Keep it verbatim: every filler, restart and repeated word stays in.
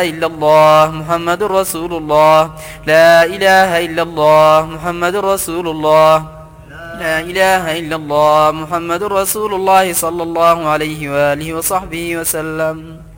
إلا الله محمد رسول الله. لا إله إلا الله محمد رسول الله. لا إله إلا الله محمد رسول الله صلى الله عليه وآله وصحبه وسلم.